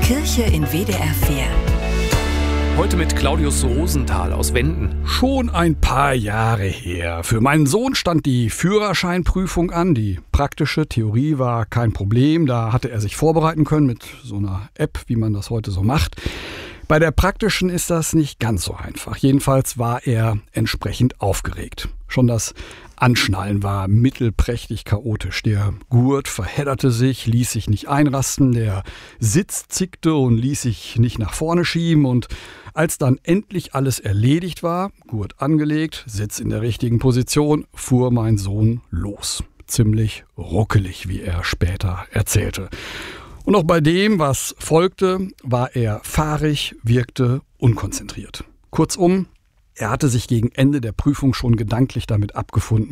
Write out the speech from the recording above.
Kirche in WDR 4. Heute mit Claudius Rosenthal aus Wenden. Schon ein paar Jahre her. Für meinen Sohn stand die Führerscheinprüfung an. Die praktische Theorie war kein Problem. Da hatte er sich vorbereiten können mit so einer App, wie man das heute so macht. Bei der praktischen ist das nicht ganz so einfach. Jedenfalls war er entsprechend aufgeregt. Schon das Anschnallen war mittelprächtig chaotisch. Der Gurt verhedderte sich, ließ sich nicht einrasten. Der Sitz zickte und ließ sich nicht nach vorne schieben. Und als dann endlich alles erledigt war, Gurt angelegt, Sitz in der richtigen Position, fuhr mein Sohn los. Ziemlich ruckelig, wie er später erzählte. Und auch bei dem, was folgte, war er fahrig, wirkte unkonzentriert. Kurzum, er hatte sich gegen Ende der Prüfung schon gedanklich damit abgefunden,